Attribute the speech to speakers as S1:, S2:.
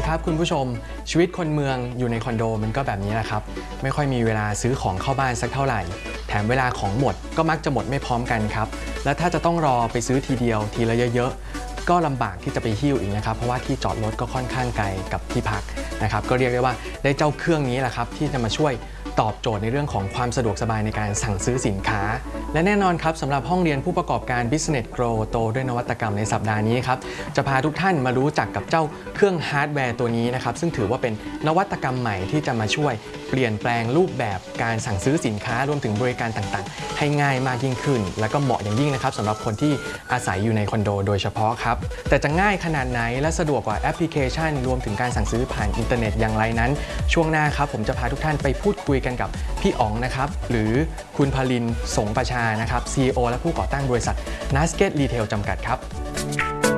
S1: ครับคุณผู้ชมชีวิตคนเมืองอยู่ในคอนโดมันก็แบบนี้แหละครับไม่ค่อยมีเวลาซื้อของเข้าบ้านสักเท่าไหร่แถมเวลาของหมดก็มักจะหมดไม่พร้อมกันครับและถ้าจะต้องรอไปซื้อทีเดียวทีละเยอะๆก็ลำบากที่จะไปหิ้วอีกนะครับเพราะว่าที่จอดรถก็ค่อนข้างไกลกับที่พักนะครับก็เรียกได้ว่าได้เจ้าเครื่องนี้แหละครับที่จะมาช่วยตอบโจทย์ในเรื่องของความสะดวกสบายในการสั่งซื้อสินค้าและแน่นอนครับสำหรับห้องเรียนผู้ประกอบการ Business Grow โตด้วยนวัตกรรมในสัปดาห์นี้ครับจะพาทุกท่านมารู้จักกับเจ้าเครื่องฮาร์ดแวร์ตัวนี้นะครับซึ่งถือว่าเป็นนวัตกรรมใหม่ที่จะมาช่วยเปลี่ยนแปลงรูปแบบการสั่งซื้อสินค้ารวมถึงบริการต่างๆให้ง่ายมากยิ่งขึ้นและก็เหมาะอย่างยิ่งนะครับสำหรับคนที่อาศัยอยู่ในคอนโดโดยเฉพาะครับแต่จะง่ายขนาดไหนและสะดวกกว่าแอปพลิเคชันรวมถึงการสั่งซื้อผ่านอินเทอร์เน็ตอย่างไรนั้นช่วงหน้าครับผมจะพาทุกท่านไปพูดคุยกันกับพี่อ๋องนะครับหรือคุณพลิน สงประชานะครับ CEO และผู้ก่อตั้งบริษัท Nasket Retail จำกัดครับ